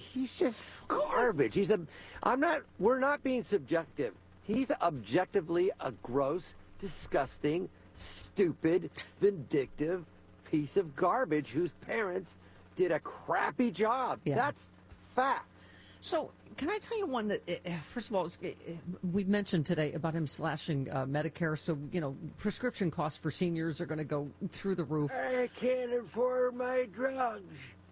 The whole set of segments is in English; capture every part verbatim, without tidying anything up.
he's just garbage. He's a. I'm not. We're not being subjective. He's objectively a gross, disgusting, stupid, vindictive piece of garbage whose parents did a crappy job. Yeah. That's fact. So, can I tell you one that, uh, first of all, uh, we mentioned today about him slashing uh, Medicare. So, you know, prescription costs for seniors are going to go through the roof. I can't afford my drugs.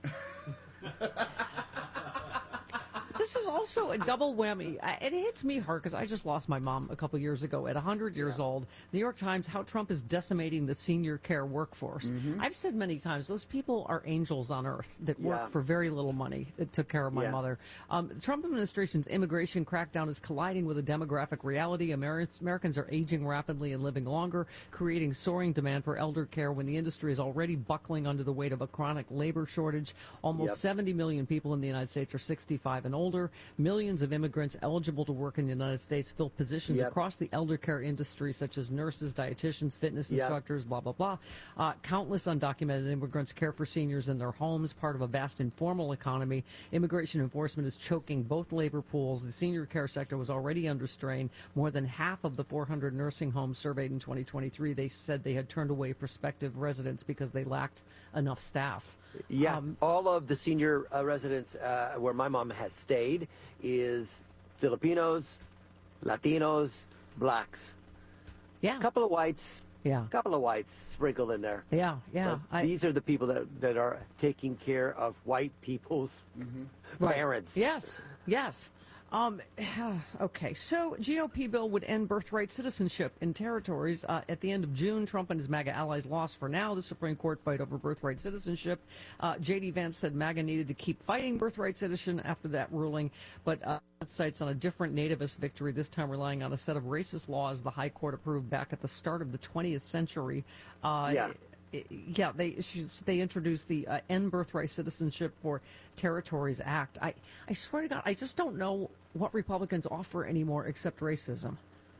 This is also a double whammy. I- It hits me hard because I just lost my mom a couple years ago at one hundred years yeah. old. New York Times, how Trump is decimating the senior care workforce. Mm-hmm. I've said many times, those people are angels on earth that work yeah. for very little money that took care of my yeah. mother. Um, the Trump administration's immigration crackdown is colliding with a demographic reality. Amer- Americans are aging rapidly and living longer, creating soaring demand for elder care when the industry is already buckling under the weight of a chronic labor shortage. Almost yep. seventy million people in the United States are sixty-five and older. Millions of immigrants eligible to work in the United States fill positions yep. across the elder care industry, such as nurses, dietitians, fitness yep. instructors, blah, blah, blah. Uh, countless undocumented immigrants care for seniors in their homes, part of a vast informal economy. Immigration enforcement is choking both labor pools. The senior care sector was already under strain. More than half of the four hundred nursing homes surveyed in twenty twenty-three, they said they had turned away prospective residents because they lacked enough staff. Yeah, Um, all of the senior uh, residents uh, where my mom has stayed is Filipinos, Latinos, blacks. Yeah. A couple of whites. Yeah. A couple of whites sprinkled in there. Yeah, yeah. I, these are the people that, that are taking care of white people's mm-hmm. parents. Right. Yes, yes. Um, okay, so G O P bill would end birthright citizenship in territories. Uh, at the end of June, Trump and his MAGA allies lost for now the Supreme Court fight over birthright citizenship. Uh, J D. Vance said MAGA needed to keep fighting birthright citizenship after that ruling, but uh, it cites on a different nativist victory, this time relying on a set of racist laws the High Court approved back at the start of the twentieth century. Uh, yeah. Yeah, they they introduced the uh, End Birthright Citizenship for Territories Act. I, I swear to God, I just don't know what Republicans offer anymore except racism.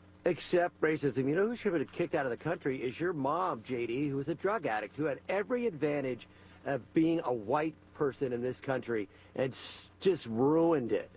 Except racism. You know who should have been kicked out of the country is your mom, J D, who was a drug addict, who had every advantage of being a white person in this country and just ruined it.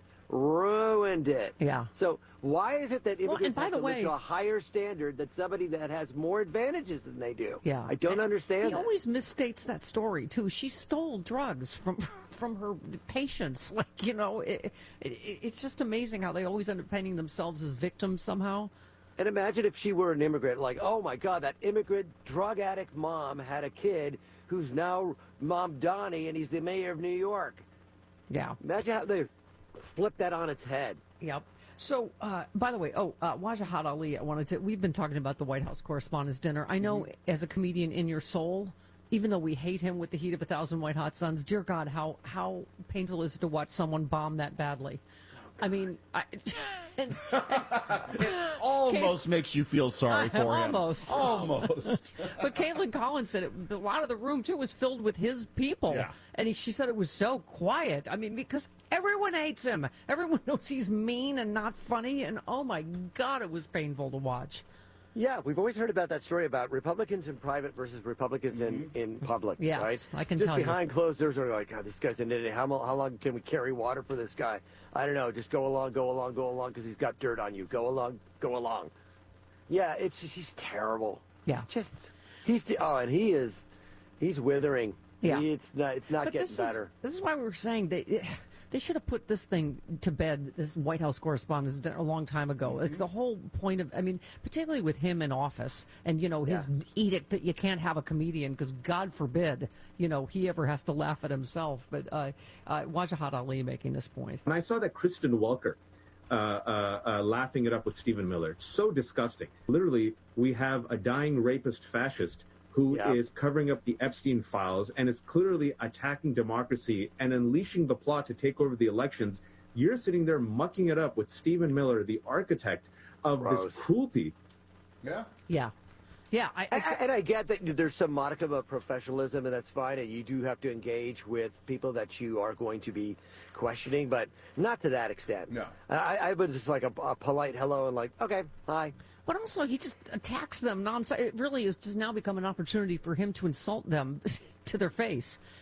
Ruined it. Yeah. So why is it that immigrants well, have to way, live to a higher standard than somebody that has more advantages than they do? Yeah. I don't and understand He that. always misstates that story, too. She stole drugs from from her patients. Like, you know, it, it, it's just amazing how they always end up painting themselves as victims somehow. And imagine if she were an immigrant, like, oh, my God, that immigrant drug addict mom had a kid who's now Mom Donnie, and he's the mayor of New York. Yeah. Imagine how they flip that on its head. Yep. So, uh, by the way, oh, uh, Wajahat Ali, I wanted to, we've been talking about the White House Correspondents' Dinner. I know mm-hmm. as a comedian in your soul, even though we hate him with the heat of a thousand white hot suns, dear God, how, how painful is it to watch someone bomb that badly? I mean, I, and, and, it almost makes you feel sorry for him. Almost. Almost. But Caitlin Collins said it, a lot of the room, too, was filled with his people. Yeah. And he, she said it was so quiet. I mean, because everyone hates him. Everyone knows he's mean and not funny. And, oh, my God, it was painful to watch. Yeah, we've always heard about that story about Republicans in private versus Republicans mm-hmm. in, in public, yes, right? I can Just tell you. Just behind closed doors, are like, God, this guy's an idiot. How, how long can we carry water for this guy? I don't know. Just go along, go along, go along, because he's got dirt on you. Go along, go along. Yeah, it's he's terrible. Yeah. It's just, he's, oh, and he is, he's withering. Yeah. He, it's not, it's not but getting this better. Is, this is why we were saying they... They should have put this thing to bed, this White House Correspondents' Dinner, a long time ago. Mm-hmm. It's the whole point of, I mean, particularly with him in office and, you know, his yeah. edict that you can't have a comedian because, God forbid, you know, he ever has to laugh at himself. But uh, uh, Wajahat Ali making this point. When I saw that Kristen Welker uh, uh, uh, laughing it up with Stephen Miller, it's so disgusting. Literally, we have a dying rapist fascist who yeah. is covering up the Epstein files and is clearly attacking democracy and unleashing the plot to take over the elections. You're sitting there mucking it up with Stephen Miller, the architect of Gross. this cruelty. Yeah. Yeah. Yeah. I, I, I, and I get that there's some modicum of professionalism, and that's fine, and you do have to engage with people that you are going to be questioning, but not to that extent. No. I, I was just like a, a polite hello and like, okay, hi. But also, he just attacks them nonstop. It really has just now become an opportunity for him to insult them to their face.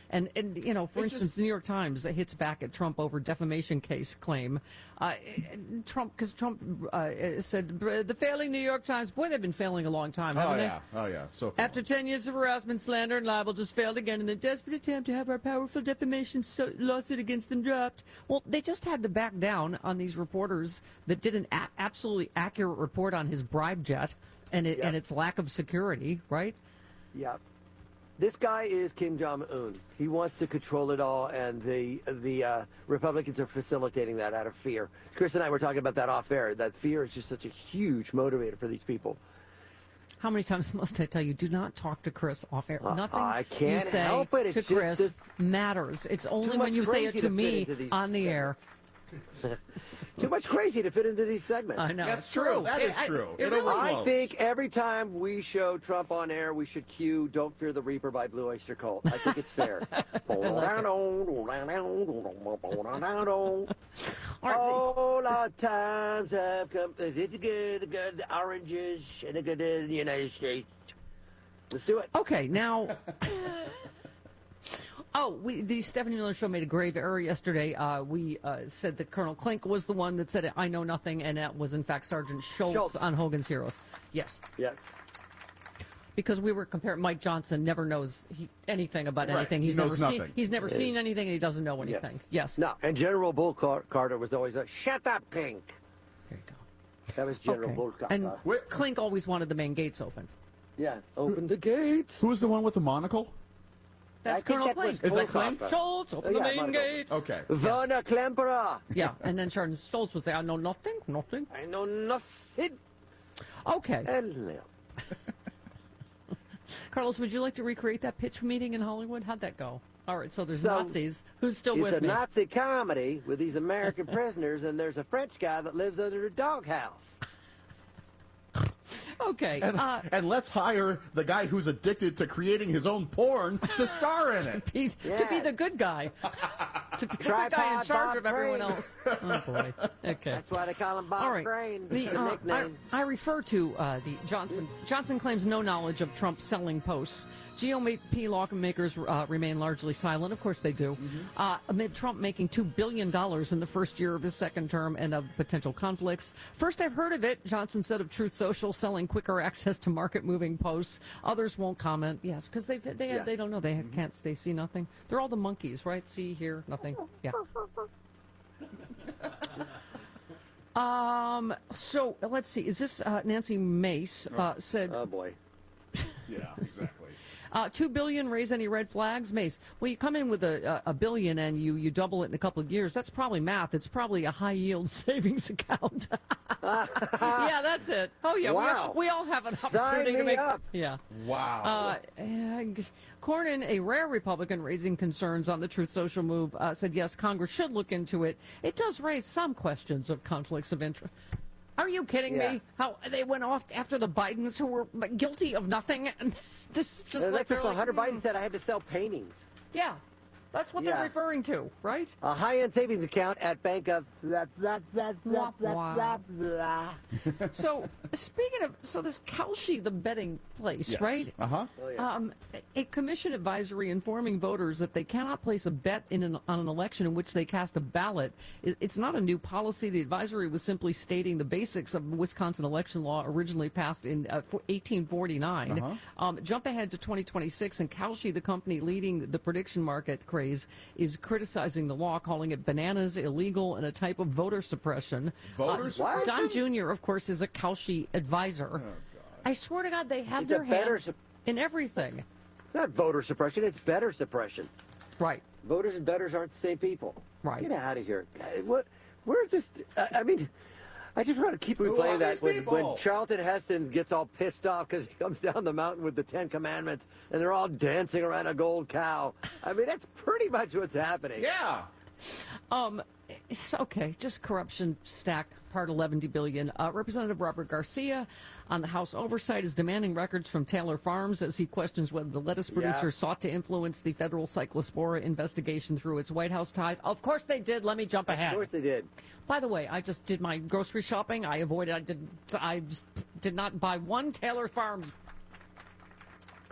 And, and you know, for It instance, just- the New York Times hits back at Trump over defamation case claim. Uh, Trump, because Trump uh, said, the failing New York Times, boy, they've been failing a long time, Oh haven't yeah, oh yeah. So they? After ten years of harassment, slander, and libel, just failed again in a desperate attempt to have our powerful defamation so- lawsuit against them dropped. Well, they just had to back down on these reporters that did an a- absolutely accurate report on his bribe jet and, it, Yep. and its lack of security, right? Yeah. This guy is Kim Jong-un. He wants to control it all, and the the uh, Republicans are facilitating that out of fear. Chris and I were talking about that off air. That fear is just such a huge motivator for these people. How many times must I tell you, do not talk to Chris off air? Uh, Nothing I can't you say help it. It's to just Chris this- matters. It's only Too when much you say crazy it to to fit me into these on the air. Too much crazy to fit into these segments. I know. That's it's true. That is I- true. it It really- overflows. I think every time we show Trump on air, we should cue "Don't Fear the Reaper" by Blue Oyster Cult. I think it's fair. All our times have come. It's good, good, the oranges and the good in the United States. Let's do it. Okay, now. Oh, we, the Stephanie Miller Show made a grave error yesterday. Uh, we uh, said that Colonel Klink was the one that said it, I know nothing, and that was, in fact, Sergeant Schultz, Schultz. on Hogan's Heroes. Yes. Yes. Because we were comparing, Mike Johnson never knows he, anything about Right. anything. He He's knows never seen. nothing. He's never seen anything, and he doesn't know anything. Yes. No, and General Bull Car- Carter was always like, "Shut up, Klink." There you go. That was General Okay. Bull Carter. And Wait. Klink always wanted the main gates open. yeah, open the gates. Who's the one with the monocle? That's I think Colonel that was Klink. Is that Bull Klink? Carter. Schultz, open Oh, the yeah, main might have gates. Okay. Werner Klemperer. Yeah, and then Sergeant Schultz would say, I know nothing, nothing. I know nothing. Okay. Hello. Carlos, would you like to recreate that pitch meeting in Hollywood? How'd that go? All right, so there's So, Nazis. Who's still It's with a me? Nazi comedy with these American prisoners, and there's a French guy that lives under a doghouse. Okay. And, Uh, and let's hire the guy who's addicted to creating his own porn to star in it. be, To be Yes. the good guy. To be the good guy in Tripod charge Bob of everyone Crane. else. Oh, boy. Okay. That's why they call him Bob All right. Crane. The, Good uh, I, nickname. I refer to uh, the Johnson. Johnson claims no knowledge of Trump selling posts. G O P lawmakers uh, remain largely silent. Of course they do. Mm-hmm. Uh, amid Trump making two billion dollars in the first year of his second term and of potential conflicts. First I've heard of it, Johnson said of Truth Social, selling quicker access to market-moving posts. Others won't comment. Yes, because they they, Yeah. they don't know. They can't. They see nothing. They're all the monkeys, right? See, hear, nothing. Yeah. Um. So let's see. Is this uh, Nancy Mace uh, said Oh, boy. Yeah, exactly. uh, two billion? Raise any red flags, Mace? Well, you come in with a, a, a billion and you you double it in a couple of years. That's probably math. It's probably a high yield savings account. Yeah, that's it. Oh yeah, Wow. we, all, we all have an Sign opportunity to me make. up. Yeah. Wow. Uh, and Cornyn, a rare Republican raising concerns on the Truth Social move, uh, said yes, Congress should look into it. It does raise some questions of conflicts of interest. Are you kidding Yeah. me? How they went off after the Bidens who were guilty of nothing? And this is just Uh, like that's what they're like, Hunter mm, Biden said. I had to sell paintings. Yeah, that's what Yeah. they're referring to, right? A high-end savings account at Bank of blah, blah, blah, blah, blah, Wah, blah, wah. blah. So speaking of, so this Kalshi, the betting place, Yes. right? Uh-huh. Oh, yeah. Um, a commission advisory informing voters that they cannot place a bet in an, on an election in which they cast a ballot. It, it's not a new policy. The advisory was simply stating the basics of Wisconsin election law originally passed in uh, eighteen forty-nine. Uh-huh. Um, jump ahead to twenty twenty-six, and Kalshi, the company leading the prediction market craze, is criticizing the law, calling it bananas, illegal, and a type of voter suppression. Voter Uh, suppression? Don Junior, of course, is a Kalshi advisor. I swear to God, they have It's their a better hands sup- in everything. It's not voter suppression. It's better suppression. Right. Voters and betters aren't the same people. Right. Get out of here. Uh, What? Where's this? I, I mean, I just want to keep Who replaying are that these when, people? when Charlton Heston gets all pissed off because he comes down the mountain with the Ten Commandments and they're all dancing around a gold cow. I mean, that's pretty much what's happening. Yeah. Um, it's okay, just corruption stack, part eleven billion. Uh, Representative Robert Garcia on the House Oversight is demanding records from Taylor Farms as he questions whether the lettuce producer Yeah. sought to influence the federal cyclospora investigation through its White House ties. Of course they did. Let me jump Of ahead. course they did. By the way, I just did my grocery shopping. I avoided. I did. I just did not buy one Taylor Farms.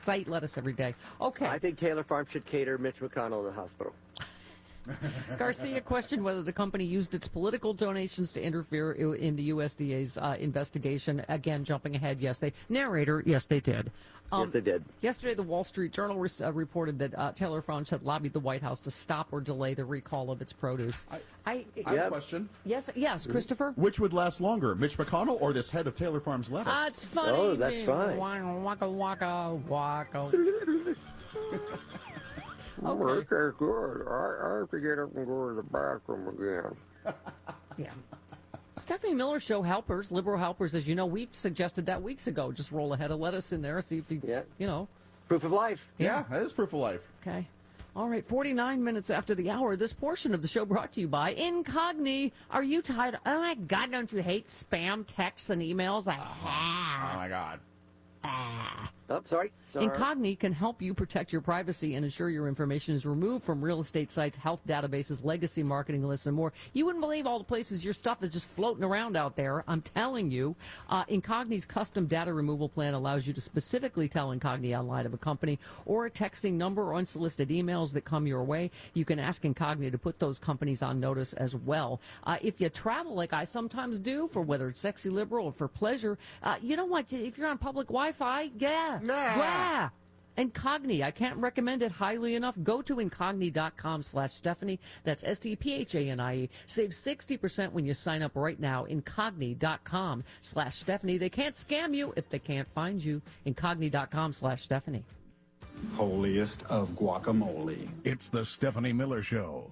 I eat lettuce every day. Okay. I think Taylor Farms should cater Mitch McConnell in the hospital. Garcia questioned whether the company used its political donations to interfere in the U S D A's uh, investigation. Again, jumping ahead, yes, they narrator, yes, they did. Um, yes, they did. Yesterday, the Wall Street Journal re- uh, reported that uh, Taylor Farms had lobbied the White House to stop or delay the recall of its produce. I, I, I I have Yep. a question. yes, yes, Christopher. Which would last longer, Mitch McConnell or this head of Taylor Farms lettuce? That's funny. Oh, that's fine. Waka, waka, waka, waka. Okay, good. I, I have to get up and go to the bathroom again. Yeah. Stephanie Miller Show helpers, liberal helpers, as you know, we suggested that weeks ago. Just roll a head of lettuce in there, see if you, Yeah. you know. Proof of life. Yeah, that is proof of life. Okay. All right, forty-nine minutes after the hour, this portion of the show brought to you by Incogni. Are you tired? Oh, my God, don't you hate spam texts and emails? I Oh, my God. ah. Oh, sorry. sorry. Incogni can help you protect your privacy and ensure your information is removed from real estate sites, health databases, legacy marketing lists, and more. You wouldn't believe all the places your stuff is just floating around out there. I'm telling you. Uh, Incogni's custom data removal plan allows you to specifically tell Incogni online of a company or a texting number or unsolicited emails that come your way. You can ask Incogni to put those companies on notice as well. Uh, if you travel like I sometimes do, for whether it's sexy liberal or for pleasure, uh, you know what? If you're on public Wi-Fi, yeah. Yeah. Incogni. I can't recommend it highly enough. Go to incogni.com slash Stephanie. That's S T P H A N I E. Save sixty percent when you sign up right now. Incogni.com slash Stephanie. They can't scam you if they can't find you. Incogni.com slash Stephanie. Holiest of guacamole. It's the Stephanie Miller Show.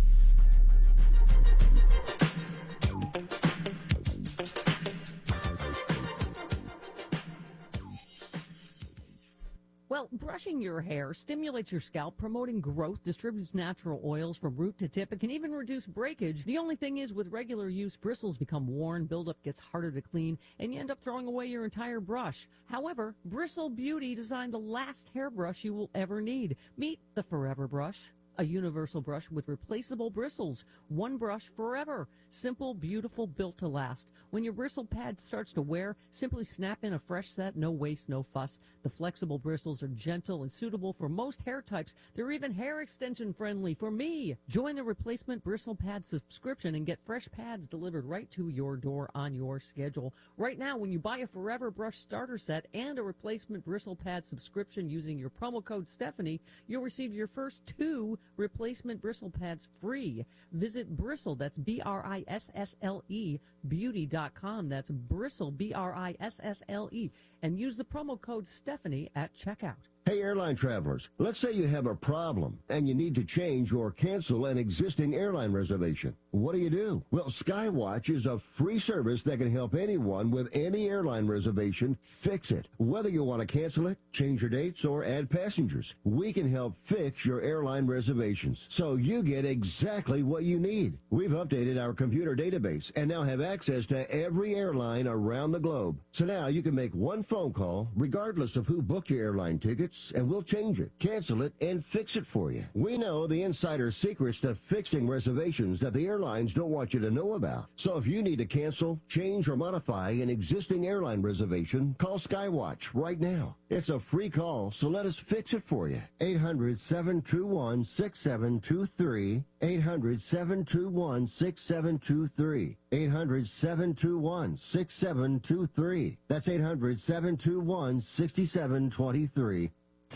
Well, brushing your hair stimulates your scalp, promoting growth, distributes natural oils from root to tip. It can even reduce breakage. The only thing is, with regular use, bristles become worn, buildup gets harder to clean, and you end up throwing away your entire brush. However, Bristle Beauty designed the last hairbrush you will ever need. Meet the Forever Brush. A universal brush with replaceable bristles. One brush forever. Simple, beautiful, built to last. When your bristle pad starts to wear, simply snap in a fresh set. No waste, no fuss. The flexible bristles are gentle and suitable for most hair types. They're even hair extension friendly for me. Join the replacement bristle pad subscription and get fresh pads delivered right to your door on your schedule. Right now, when you buy a Forever Brush starter set and a replacement bristle pad subscription using your promo code Stephanie, you'll receive your first two replacement bristle pads free. Visit Bristle, that's B R I S S L E, beauty dot com. That's Bristle, B R I S S L E, and use the promo code Stephanie at checkout. Hey, airline travelers, let's say you have a problem and you need to change or cancel an existing airline reservation. What do you do? Well, Skywatch is a free service that can help anyone with any airline reservation fix it. Whether you want to cancel it, change your dates, or add passengers, we can help fix your airline reservations so you get exactly what you need. We've updated our computer database and now have access to every airline around the globe. So now you can make one phone call regardless of who booked your airline tickets, and we'll change it, cancel it, and fix it for you. We know the insider secrets to fixing reservations that the airlines don't want you to know about. So if you need to cancel, change, or modify an existing airline reservation, call Skywatch right now. It's a free call, so let us fix it for you. eight hundred, seven two one, six seven two three. eight hundred, seven two one, six seven two three. eight hundred, seven two one, six seven two three. That's eight hundred, seven two one, six seven two three.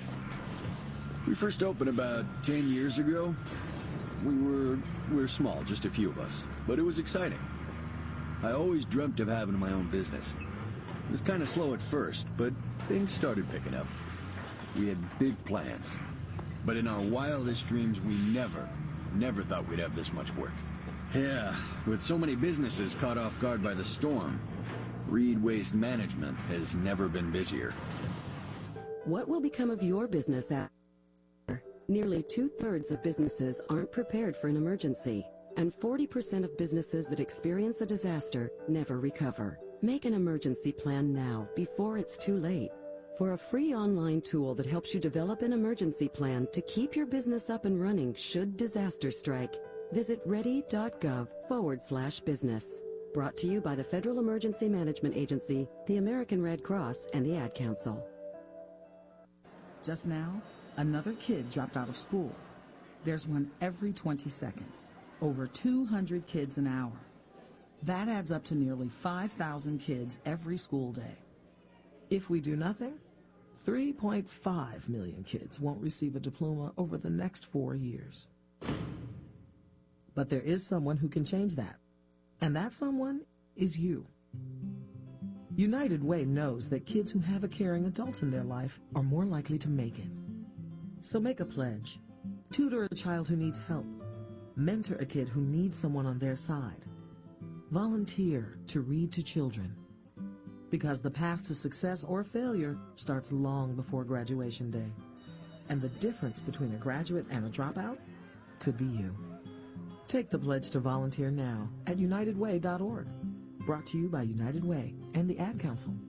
We first opened about ten years ago. We were, we were small, just a few of us, but it was exciting. I always dreamt of having my own business. It was kind of slow at first, but things started picking up. We had big plans, but in our wildest dreams, we never, never thought we'd have this much work. Yeah, with so many businesses caught off guard by the storm, Reed Waste Management has never been busier. What will become of your business after? Nearly two-thirds of businesses aren't prepared for an emergency, and forty percent of businesses that experience a disaster never recover. Make an emergency plan now, before it's too late. For a free online tool that helps you develop an emergency plan to keep your business up and running should disaster strike, visit ready.gov forward slash business. Brought to you by the Federal Emergency Management Agency, the American Red Cross, and the Ad Council. Just now, another kid dropped out of school. There's one every twenty seconds. Over two hundred kids an hour. That adds up to nearly five thousand kids every school day. If we do nothing, three point five million kids won't receive a diploma over the next four years. But there is someone who can change that. And that someone is you. United Way knows that kids who have a caring adult in their life are more likely to make it. So make a pledge. Tutor a child who needs help. Mentor a kid who needs someone on their side. Volunteer to read to children. Because the path to success or failure starts long before graduation day. And the difference between a graduate and a dropout could be you. Take the pledge to volunteer now at united way dot org. Brought to you by United Way and the Ad Council.